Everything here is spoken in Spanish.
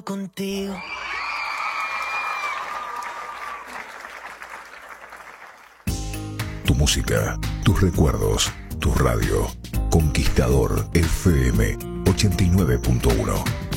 contigo. Tu música, tus recuerdos, tu radio. Conquistador FM 89.1.